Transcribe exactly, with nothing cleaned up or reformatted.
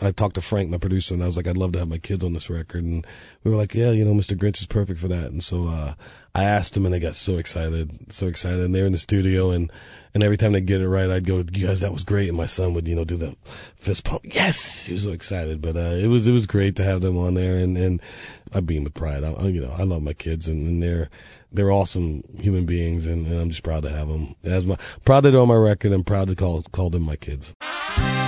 I talked to Frank, my producer, and I was like, I'd love to have my kids on this record. And we were like, yeah, you know, Mister Grinch is perfect for that. And so, uh, I asked them and they got so excited, so excited. And they're in the studio and, and every time they get it right, I'd go, you guys, that was great. And my son would, you know, do the fist pump. Yes! He was so excited. But, uh, it was, it was great to have them on there. And, and I beam with pride. I, I, you know, I love my kids and, and they're, they're awesome human beings. And, and I'm just proud to have them. As my, proud that they're on my record and proud to call, call them my kids.